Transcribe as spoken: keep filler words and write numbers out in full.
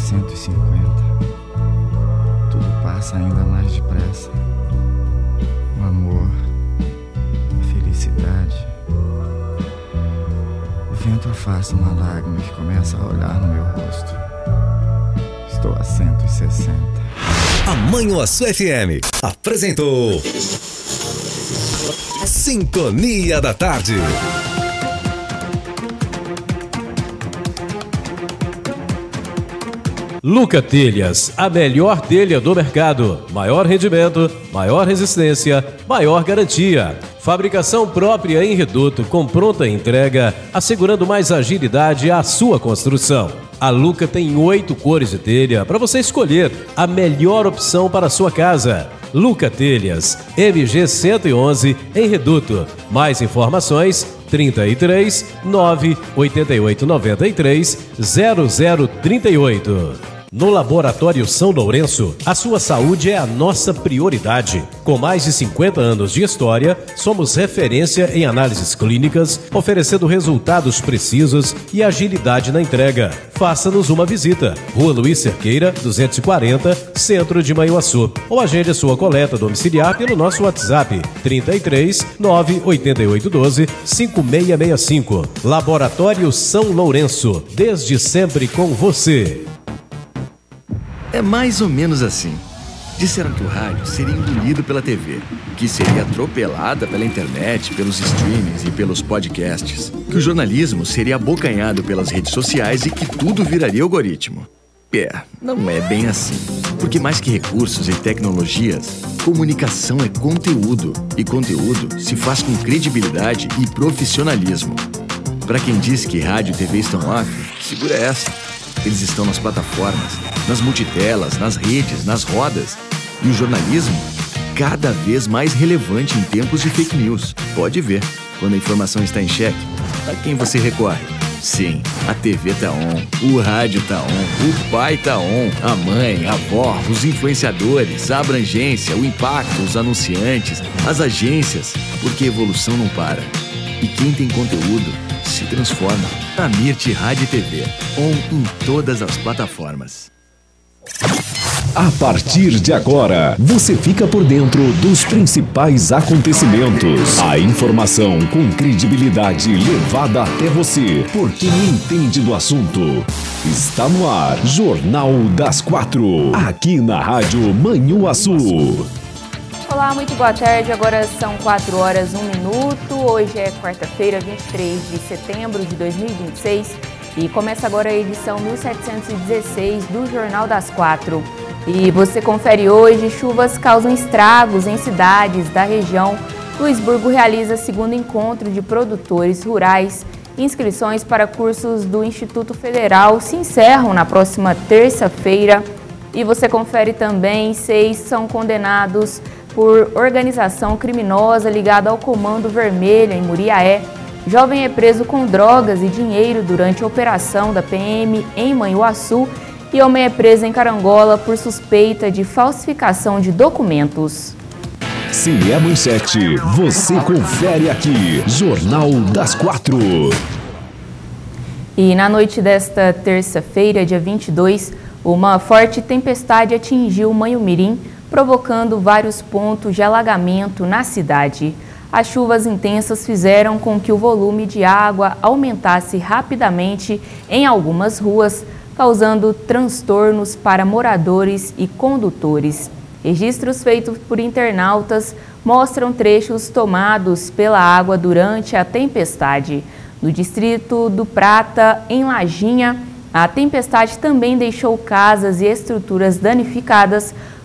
cento e cinquenta. Tudo passa ainda mais depressa. O amor, a felicidade. O vento afasta uma lágrima e começa a olhar no meu rosto. Estou a cento e sessenta. A Manhuaçu F M apresentou Sintonia da Tarde. Luca Telhas, a melhor telha do mercado. Maior rendimento, maior resistência, maior garantia. Fabricação própria em Reduto com pronta entrega, assegurando mais agilidade à sua construção. A Luca tem oito cores de telha para você escolher a melhor opção para a sua casa. Luca Telhas, M G cento e onze em Reduto. Mais informações trinta e três, nove, oito oito nove três, zero zero três oito. No Laboratório São Lourenço, a sua saúde é a nossa prioridade. Com mais de cinquenta anos de história, somos referência em análises clínicas, oferecendo resultados precisos e agilidade na entrega. Faça-nos uma visita. Rua Luiz Cerqueira, duzentos e quarenta, Centro de Manhuaçu. Ou agende a sua coleta domiciliar pelo nosso WhatsApp trinta e três, nove, oito oito um dois, cinco seis seis cinco. Laboratório São Lourenço, desde sempre com você. É mais ou menos assim. Disseram que o rádio seria engolido pela T V, que seria atropelada pela internet, pelos streamings e pelos podcasts, que o jornalismo seria abocanhado pelas redes sociais e que tudo viraria algoritmo. É, não é bem assim. Porque mais que recursos e tecnologias, comunicação é conteúdo. E conteúdo se faz com credibilidade e profissionalismo. Para quem diz que rádio e T V estão off, segura essa. Eles estão nas plataformas, nas multitelas, nas redes, nas rodas. E o jornalismo, cada vez mais relevante em tempos de fake news. Pode ver, quando a informação está em xeque, a quem você recorre? Sim, a T V tá on, o rádio tá on, o pai tá on, a mãe, a avó, os influenciadores, a abrangência, o impacto, os anunciantes, as agências, porque a evolução não para. E quem tem conteúdo se transforma. A Mirti Rádio e T V, on em todas as plataformas. A partir de agora, você fica por dentro dos principais acontecimentos. A informação com credibilidade levada até você, por quem entende do assunto. Está no ar, Jornal das Quatro, aqui na Rádio Manhuaçu. Olá, muito boa tarde. Agora são quatro horas e um minuto. Hoje é quarta-feira, vinte e três de setembro de dois mil e vinte e seis. E começa agora a edição mil setecentos e dezesseis do Jornal das Quatro. E você confere hoje: chuvas causam estragos em cidades da região. Luisburgo realiza segundo encontro de produtores rurais. Inscrições para cursos do Instituto Federal se encerram na próxima terça-feira. E você confere também: seis são condenados por organização criminosa ligada ao Comando Vermelho em Muriaé. Jovem é preso com drogas e dinheiro durante a operação da P M em Manhuaçu. E homem é preso em Carangola por suspeita de falsificação de documentos. Se é manchete, você confere aqui, Jornal das Quatro. E na noite desta terça-feira, dia vinte e dois, uma forte tempestade atingiu Manhumirim, provocando vários pontos de alagamento na cidade. As chuvas intensas fizeram com que o volume de água aumentasse rapidamente em algumas ruas, causando transtornos para moradores e condutores. Registros feitos por internautas mostram trechos tomados pela água durante a tempestade. No distrito do Prata, em Lajinha, a tempestade também deixou casas e estruturas danificadas,